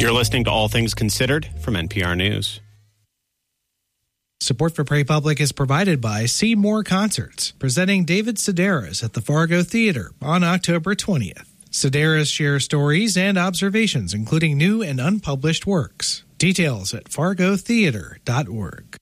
You're listening to All Things Considered from NPR News. Support for Prairie Public is provided by See More Concerts, presenting David Sedaris at the Fargo Theater on October 20th. Sedaris shares stories and observations, including new and unpublished works. Details at fargotheater.org.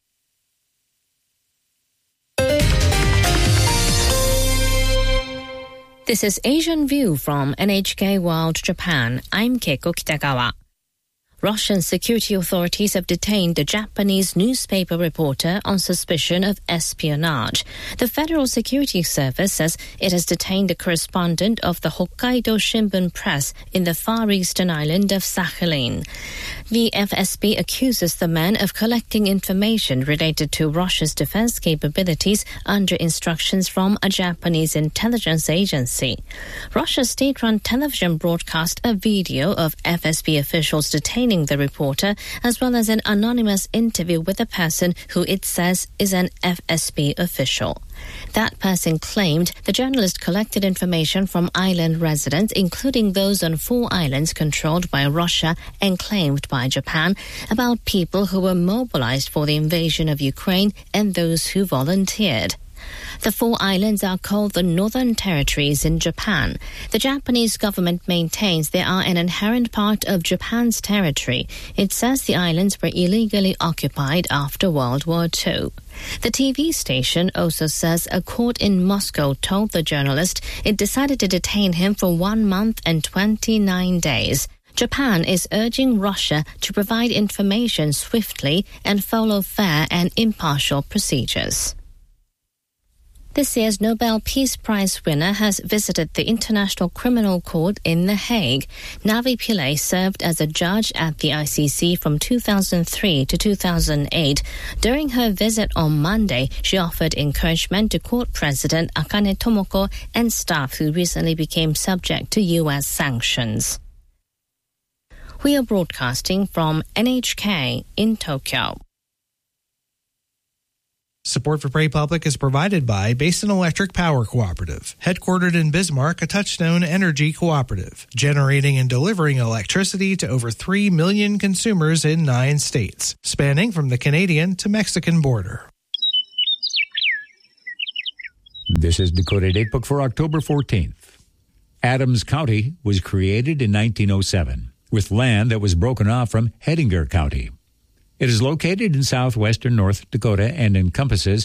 This is Asian View from NHK World Japan. I'm Keiko Kitagawa. Russian security authorities have detained a Japanese newspaper reporter on suspicion of espionage. The Federal Security Service says it has detained a correspondent of the Hokkaido Shimbun Press in the far eastern island of Sakhalin. The FSB accuses the man of collecting information related to Russia's defense capabilities under instructions from a Japanese intelligence agency. Russia's state-run television broadcast a video of FSB officials detaining the reporter, as well as an anonymous interview with a person who it says is an FSB official. That person claimed the journalist collected information from island residents, including those on 4 islands controlled by Russia and claimed by Japan, about people who were mobilized for the invasion of Ukraine and those who volunteered. The 4 islands are called the Northern Territories in Japan. The Japanese government maintains they are an inherent part of Japan's territory. It says the islands were illegally occupied after World War II. The TV station also says a court in Moscow told the journalist it decided to detain him for 1 month and 29 days. Japan is urging Russia to provide information swiftly and follow fair and impartial procedures. This year's Nobel Peace Prize winner has visited the International Criminal Court in The Hague. Navi Pillay served as a judge at the ICC from 2003 to 2008. During her visit on Monday, she offered encouragement to court president Akane Tomoko and staff who recently became subject to U.S. sanctions. We are broadcasting from NHK in Tokyo. Support for Prairie Public is provided by Basin Electric Power Cooperative, headquartered in Bismarck, a Touchstone Energy cooperative, generating and delivering electricity to over 3 million consumers in 9 states, spanning from the Canadian to Mexican border. This is Dakota Datebook for October 14th. Adams County was created in 1907 with land that was broken off from Hettinger County. It is located in southwestern North Dakota and encompasses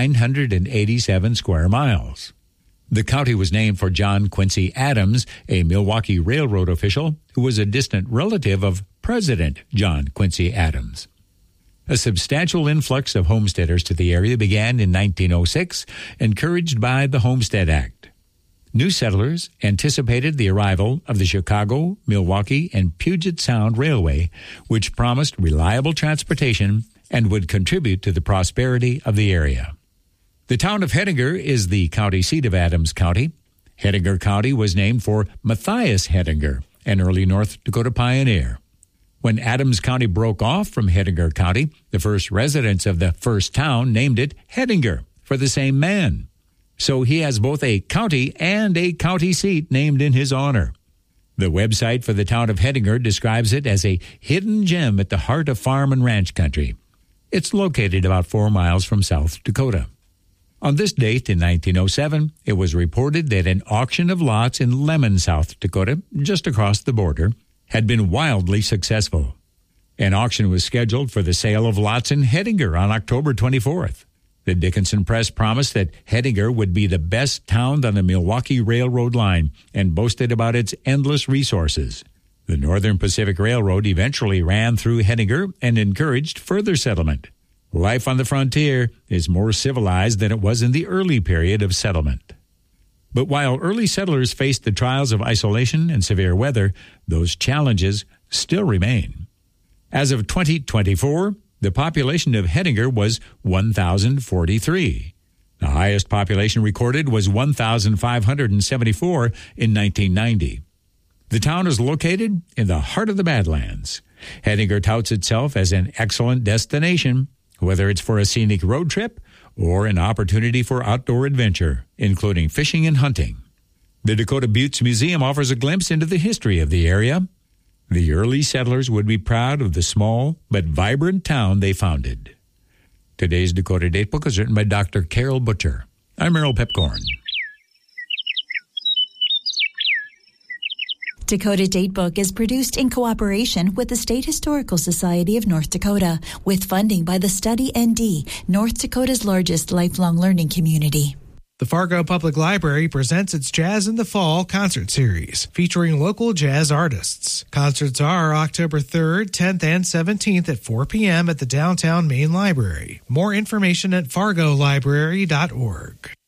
987 square miles. The county was named for John Quincy Adams, a Milwaukee Railroad official who was a distant relative of President John Quincy Adams. A substantial influx of homesteaders to the area began in 1906, encouraged by the Homestead Act. New settlers anticipated the arrival of the Chicago, Milwaukee, and Puget Sound Railway, which promised reliable transportation and would contribute to the prosperity of the area. The town of Hettinger is the county seat of Adams County. Hettinger County was named for Matthias Hettinger, an early North Dakota pioneer. When Adams County broke off from Hettinger County, the first residents of the first town named it Hettinger for the same man. So he has both a county and a county seat named in his honor. The website for the town of Hettinger describes it as a hidden gem at the heart of farm and ranch country. It's located about 4 miles from South Dakota. On this date in 1907, it was reported that an auction of lots in Lemon, South Dakota, just across the border, had been wildly successful. An auction was scheduled for the sale of lots in Hettinger on October 24th. The Dickinson Press promised that Hettinger would be the best town on the Milwaukee Railroad line and boasted about its endless resources. The Northern Pacific Railroad eventually ran through Hettinger and encouraged further settlement. Life on the frontier is more civilized than it was in the early period of settlement. But while early settlers faced the trials of isolation and severe weather, those challenges still remain. As of 2024, the population of Hettinger was 1,043. The highest population recorded was 1,574 in 1990. The town is located in the heart of the Badlands. Hettinger touts itself as an excellent destination, whether it's for a scenic road trip or an opportunity for outdoor adventure, including fishing and hunting. The Dakota Buttes Museum offers a glimpse into the history of the area. The early settlers would be proud of the small but vibrant town they founded. Today's Dakota Datebook is written by Dr. Carol Butcher. I'm Errol Pepcorn. Dakota Datebook is produced in cooperation with the State Historical Society of North Dakota, with funding by the Study ND, North Dakota's largest lifelong learning community. The Fargo Public Library presents its Jazz in the Fall concert series, featuring local jazz artists. Concerts are October 3rd, 10th, and 17th at 4 p.m. at the Downtown Main Library. More information at fargolibrary.org.